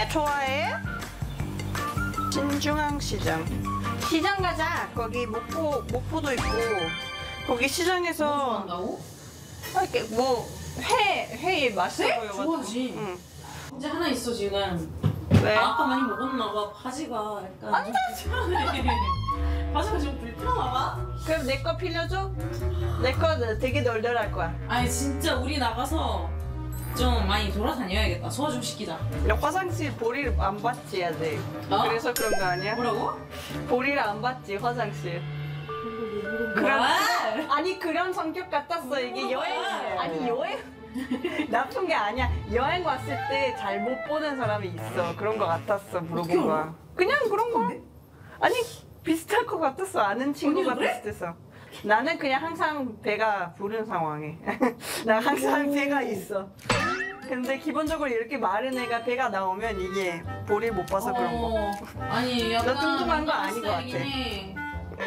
좋아해? 신중앙시장. 시장 가자. 거기 목포도 있고 거기 시장에서 한다고? 이렇게 회 맛있어 보여가지고. 좋아하지. 응. 이제 하나 있어 지금. 왜? 아까 많이 먹었나 봐. 바지가 약간 좀 불편해. 바지가 좀 불편하나 봐. 그럼 내 거 빌려줘? 내 거 되게 널널할 거야. 아니 진짜 우리 나가서 좀 많이 돌아다녀야겠다. 소화 좀 시키자. 화장실 볼일 안 받지 아직. 어? 그래서 그런 거 아니야? 뭐라고? 볼일 안 받지 화장실. 뭘? 아니 그런 성격 같았어. 이게 여행 아니 여행 나쁜 게 아니야. 여행 왔을 때 잘 못 보는 사람이 있어. 그런 거 같았어. 물어본 거야. 그냥 그런 거. 아니 비슷할 것 같았어. 아는 친구가 언니도 그래? 비슷해서. 나는 그냥 항상 배가 부른 상황에. 나 항상 배가 있어. 근데 기본적으로 이렇게 마른 애가 배가 나오면 이게 볼일 못 봐서 그런 거. 아니 약간 너 뚱뚱한 거 아닌 것 스타일이긴 같아. 해.